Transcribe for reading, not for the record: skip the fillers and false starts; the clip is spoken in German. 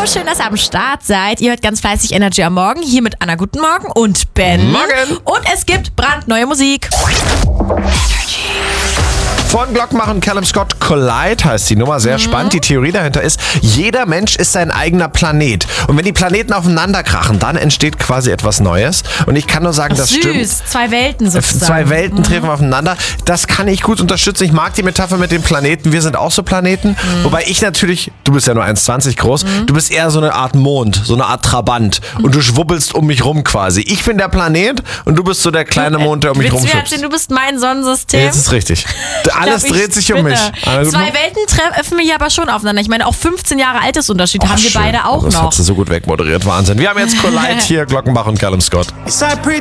schön, dass ihr am Start seid. Ihr hört ganz fleißig Energy am Morgen. Hier mit Anna, guten Morgen und Ben. Morgen. Und es gibt brandneue Musik. Von Glockmacher und Callum Scott, Collide heißt die Nummer, sehr spannend. Die Theorie dahinter ist, jeder Mensch ist sein eigener Planet. Und wenn die Planeten aufeinander krachen, dann entsteht quasi etwas Neues. Und ich kann nur sagen, das stimmt. Süß, zwei Welten sozusagen. Zwei Welten treffen aufeinander. Das kann ich gut unterstützen. Ich mag die Metapher mit den Planeten. Wir sind auch so Planeten. Wobei ich natürlich, du bist ja nur 1,20 groß, du bist eher so eine Art Mond, so eine Art Trabant. Und du schwubbelst um mich rum quasi. Ich bin der Planet und du bist so der kleine Mond, der um mich rumschwupst. Du bist mein Sonnensystem. Das ist richtig. Alles dreht sich um mich. Zwei Welten treffen wir hier aber schon aufeinander. Ich meine, auch 15 Jahre Altersunterschied haben wir schön. beide auch Das noch. hat sie so gut wegmoderiert. Wahnsinn. Wir haben jetzt Collide hier, Glockenbach und Callum Scott. Yes, I preach